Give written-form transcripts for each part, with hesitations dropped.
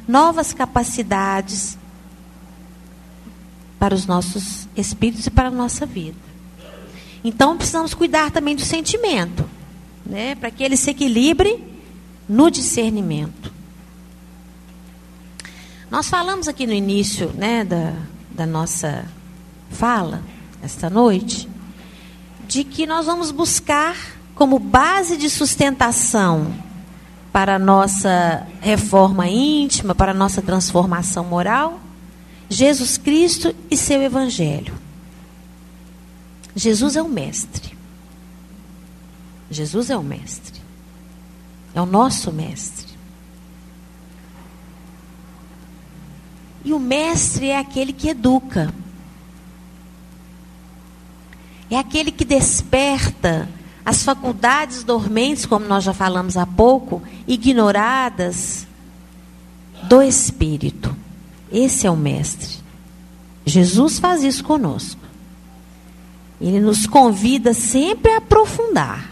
novas capacidades para os nossos espíritos e para a nossa vida. Então, precisamos cuidar também do sentimento, né, para que ele se equilibre no discernimento. Nós falamos aqui no início, né, da nossa fala, esta noite, de que nós vamos buscar como base de sustentação para a nossa reforma íntima, para a nossa transformação moral, Jesus Cristo e seu Evangelho. Jesus é o mestre. Jesus é o mestre. É o nosso mestre. E o mestre é aquele que educa. É aquele que desperta as faculdades dormentes, como nós já falamos há pouco, ignoradas do Espírito. Esse é o mestre. Jesus faz isso conosco. Ele nos convida sempre a aprofundar.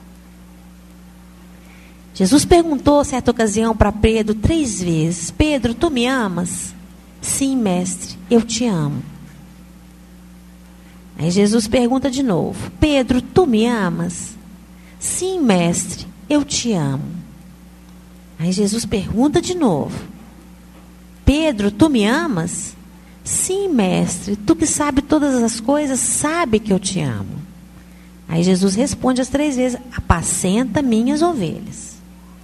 Jesus perguntou, certa ocasião, para Pedro 3 vezes: Pedro, tu me amas? Sim, mestre, eu te amo. Aí Jesus pergunta de novo: Pedro, tu me amas? Sim, mestre, eu te amo. Aí Jesus pergunta de novo: Pedro, tu me amas? Sim, mestre, tu que sabe todas as coisas, sabe que eu te amo. Aí Jesus responde as 3 vezes: apacenta minhas ovelhas.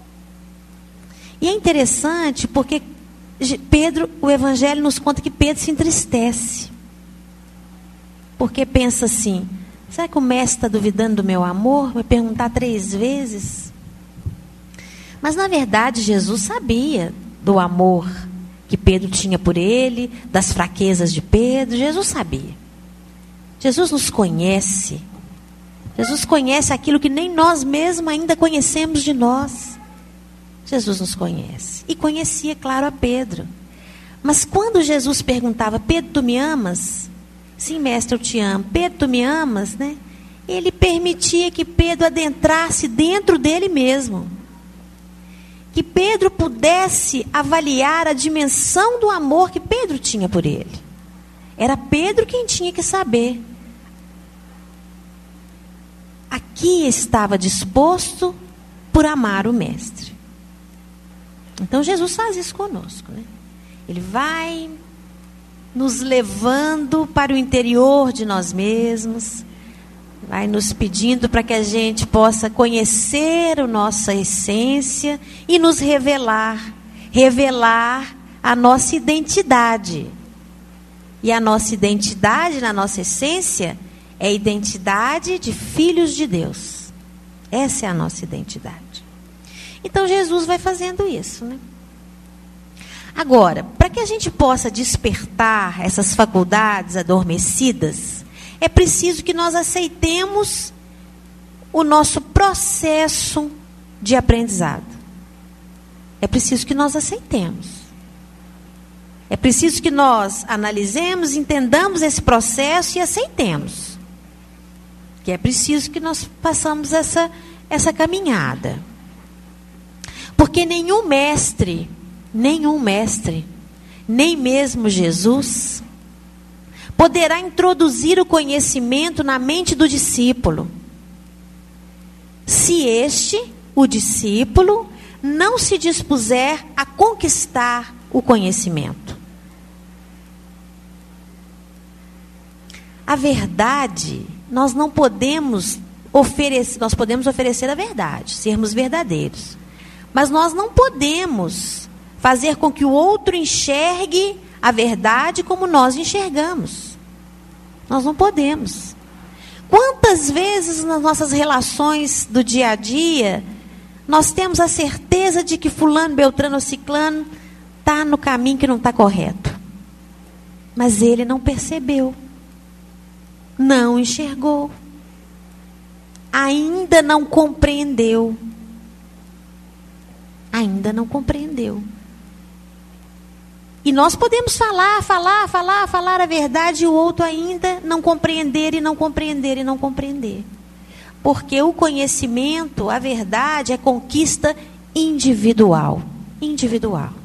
E é interessante porque Pedro, o Evangelho nos conta que Pedro se entristece. Porque pensa assim: será que o mestre está duvidando do meu amor? Vai perguntar 3 vezes? Mas na verdade Jesus sabia do amor que Pedro tinha por ele, das fraquezas de Pedro. Jesus sabia. Jesus nos conhece. Jesus conhece aquilo que nem nós mesmos ainda conhecemos de nós. Jesus nos conhece. E conhecia, claro, a Pedro. Mas quando Jesus perguntava: Pedro, tu me amas? Sim, mestre, eu te amo. Pedro, tu me amas? Né? Ele permitia que Pedro adentrasse dentro dele mesmo. Que Pedro pudesse avaliar a dimensão do amor que Pedro tinha por ele. Era Pedro quem tinha que saber. Aqui estava disposto por amar o mestre. Então Jesus faz isso conosco, né? Ele vai nos levando para o interior de nós mesmos, vai nos pedindo para que a gente possa conhecer a nossa essência e nos revelar a nossa identidade. E a nossa identidade, na nossa essência, é a identidade de filhos de Deus. Essa é a nossa identidade. Então Jesus vai fazendo isso, né? Agora, para que a gente possa despertar essas faculdades adormecidas, é preciso que nós aceitemos o nosso processo de aprendizado. É preciso que nós aceitemos. É preciso que nós analisemos, entendamos esse processo e aceitemos. Que é preciso que nós façamos essa caminhada. Porque nenhum mestre, nem mesmo Jesus, poderá introduzir o conhecimento na mente do discípulo, se o discípulo, não se dispuser a conquistar o conhecimento. A verdade, nós não podemos oferecer, nós podemos oferecer a verdade, sermos verdadeiros. Mas nós não podemos fazer com que o outro enxergue a verdade como nós enxergamos. Nós não podemos. Quantas vezes nas nossas relações do dia a dia, nós temos a certeza de que fulano, beltrano ou ciclano está no caminho que não está correto. Mas ele não percebeu. Não enxergou. Ainda não compreendeu. Ainda não compreendeu. E nós podemos falar a verdade e o outro ainda não compreender e não compreender e não compreender. Porque o conhecimento, a verdade, é conquista individual. Individual.